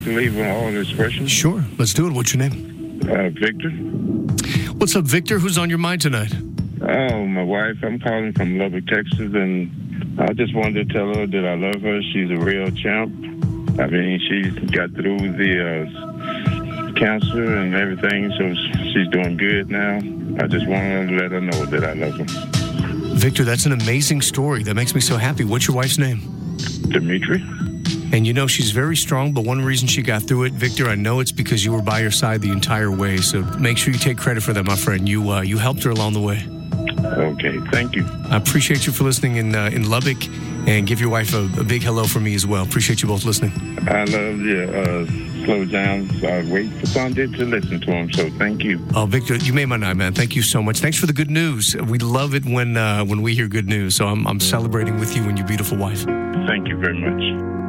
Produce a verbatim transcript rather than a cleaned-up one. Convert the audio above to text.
Leave on all his questions. Sure. Let's do it. What's your name? Uh, Victor. What's up, Victor? Who's on your mind tonight? Oh, my wife. I'm calling from Lubbock, Texas, and I just wanted to tell her that I love her. She's a real champ. I mean, she got through the uh, cancer and everything, so she's doing good now. I just wanted to let her know that I love her. Victor, that's an amazing story. That makes me so happy. What's your wife's name? Dimitri. And you know, she's very strong, but one reason she got through it, Victor, I know it's because you were by her side the entire way. So make sure you take credit for that, my friend. You uh, you helped her along the way. Okay, thank you. I appreciate you for listening in uh, in Lubbock, and give your wife a, a big hello from me as well. Appreciate you both listening. I love your uh, slow jams. I wait for Sunday to listen to them, so thank you. Oh, Victor, you made my night, man. Thank you so much. Thanks for the good news. We love it when uh, when we hear good news. So I'm I'm celebrating with you and your beautiful wife. Thank you very much.